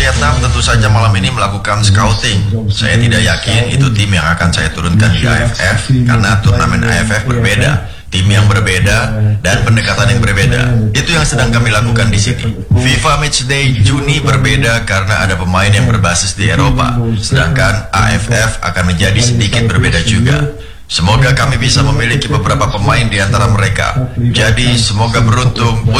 Vietnam tentu saja malam ini melakukan scouting. Saya tidak yakin itu tim yang akan saya turunkan di AFF karena turnamen AFF berbeda, tim yang berbeda dan pendekatan yang berbeda. Itu yang sedang kami lakukan di sini. FIFA Matchday Juni berbeda karena ada pemain yang berbasis di Eropa, sedangkan AFF akan menjadi sedikit berbeda juga. Semoga kami bisa memiliki beberapa pemain di antara mereka. Jadi semoga beruntung